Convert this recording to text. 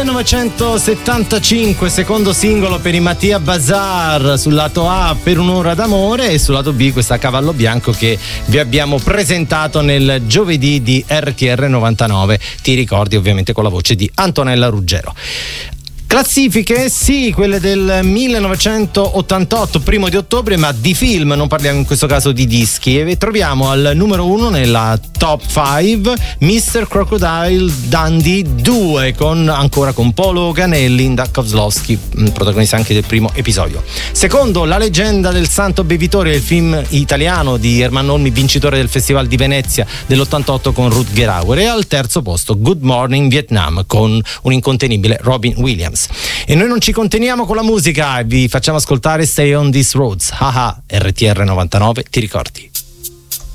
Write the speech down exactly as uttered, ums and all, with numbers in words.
millenovecentosettantacinque, secondo singolo per i Mattia Bazar, sul lato A Per un'ora d'amore, e sul lato B questa Cavallo Bianco che vi abbiamo presentato nel giovedì di R T R novantanove, ti ricordi, ovviamente con la voce di Antonella Ruggero. Classifiche, sì, quelle del millenovecentottantotto, primo di ottobre, ma di film, non parliamo in questo caso di dischi, e troviamo al numero uno nella top cinque mister Crocodile Dundee due, con, ancora con Paul Hogan e Linda Kozlowski, protagonista anche del primo episodio. Secondo, La leggenda del santo bevitore, il film italiano di Ermanno Olmi, vincitore del Festival di Venezia dell'ottantotto con Rutger Hauer, e al terzo posto Good Morning Vietnam con un incontenibile Robin Williams. E noi non ci conteniamo con la musica e vi facciamo ascoltare Stay on These Roads. Haha, R T R novantanove, ti ricordi?